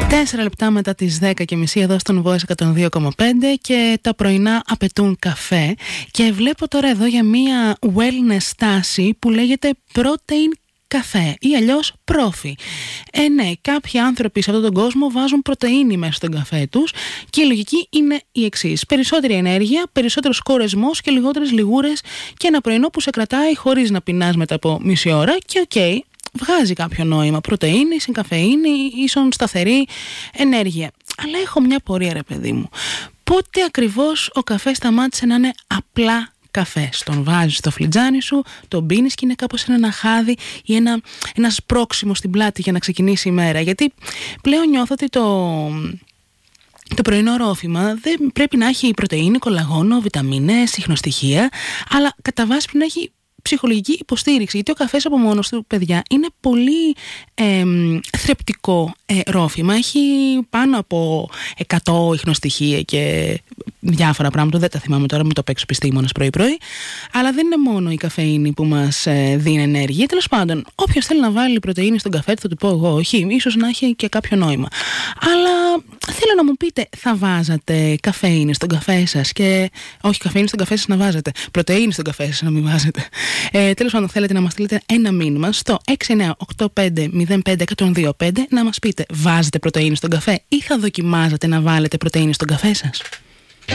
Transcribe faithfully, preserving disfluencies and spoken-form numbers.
Τέσσερα λεπτά μετά τις δέκα και μισή εδώ στον Voice εκατόν δύο κόμμα πέντε και τα πρωινά απαιτούν καφέ. Και βλέπω τώρα εδώ για μία wellness στάση που λέγεται protein καφέ ή αλλιώς πρόφι. Ε, ναι, κάποιοι άνθρωποι σε αυτόν τον κόσμο βάζουν πρωτεΐνη μέσα στον καφέ τους και η λογική είναι η εξής: περισσότερη ενέργεια, περισσότερος κορεσμός και λιγότερες λιγούρες και ένα πρωινό που σε κρατάει χωρίς να πεινάς μετά από μισή ώρα. Και οκ, okay, βγάζει κάποιο νόημα. Πρωτεΐνη, συν καφεΐνη, ίσον σταθερή ενέργεια. Αλλά έχω μια πορεία, ρε παιδί μου. Πότε ακριβώς ο καφές σταμάτησε να είναι απλά καφές? Τον βάζεις στο φλιτζάνι σου, τον πίνεις και είναι κάπως ένα χάδι ή ένα, ένα σπρώξιμο στην πλάτη για να ξεκινήσει η μέρα. Γιατί πλέον νιώθω ότι το, το πρωινό ρόφημα δεν πρέπει να έχει πρωτεΐνη, κολαγόνο, βιταμίνες, ιχνοστοιχεία, αλλά κατά βάση πρέπει να έχει ψυχολογική υποστήριξη. Γιατί ο καφές από μόνος του, παιδιά, είναι πολύ ε, θρεπτικό ε, ρόφημα. Έχει πάνω από εκατό ιχνοστοιχεία και διάφορα πράγματα. Δεν τα θυμάμαι τώρα, μην το παίξω επιστήμονας πρωί-πρωί. Αλλά δεν είναι μόνο η καφεΐνη που μας ε, δίνει ενέργεια. Τέλος πάντων, όποιος θέλει να βάλει πρωτεΐνη στον καφέ, θα του πω εγώ όχι. Ίσως να έχει και κάποιο νόημα. Αλλά θέλω να μου πείτε, θα βάζατε καφεΐνη στον καφέ σας? Και όχι, καφεΐνη στον καφέ σας να βάζετε. Πρωτεΐνη στον καφέ σας να μην βάζετε. Ε, τέλος πάντων, θέλετε να μας στείλετε ένα μήνυμα στο έξι εννιά οκτώ πέντε μηδέν πέντε ένα μηδέν δύο πέντε να μας πείτε, βάζετε πρωτεΐνη στον καφέ ή θα δοκιμάζετε να βάλετε πρωτεΐνη στον καφέ σας?